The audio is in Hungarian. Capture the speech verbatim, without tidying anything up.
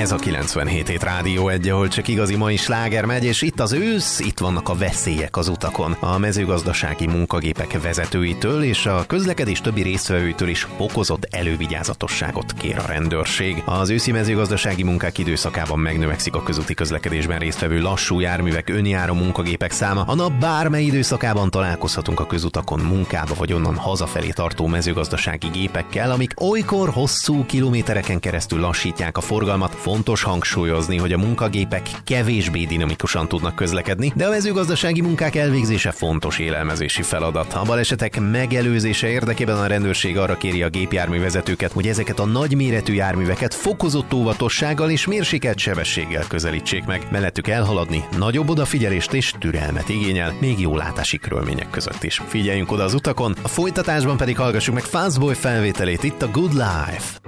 Ez a kilencvenhét hét Rádió egy, ahol csak igazi mai sláger megy, és itt az ősz, itt vannak a veszélyek az utakon. A mezőgazdasági munkagépek vezetőitől és a közlekedés többi résztvevőitől is fokozott elővigyázatosságot kér a rendőrség. Az őszi mezőgazdasági munkák időszakában megnövekszik a közúti közlekedésben résztvevő lassú járművek, önjáró munkagépek száma. A nap bármely időszakában találkozhatunk a közutakon munkába vagy onnan hazafelé tartó mezőgazdasági gépekkel, amik olykor hosszú kilométereken keresztül lassítják a forgalmat. Fontos hangsúlyozni, hogy a munkagépek kevésbé dinamikusan tudnak közlekedni, de a mezőgazdasági munkák elvégzése fontos élelmezési feladat. A balesetek megelőzése érdekében a rendőrség arra kéri a gépjárművezetőket, hogy ezeket a nagyméretű járműveket fokozott óvatossággal és mérsékelt sebességgel közelítsék meg. Mellettük elhaladni nagyobb odafigyelést és türelmet igényel, még jó látási körülmények között is. Figyeljünk oda az utakon, a folytatásban pedig hallgassuk meg Fastboy felvételét itt a Good Life.